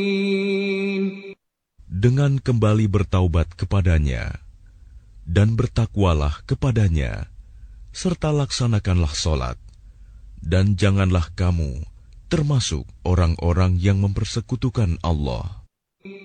Dengan kembali bertaubat kepadanya dan bertakwalah kepadanya, serta laksanakanlah solat, dan janganlah kamu termasuk orang-orang yang mempersekutukan Allah.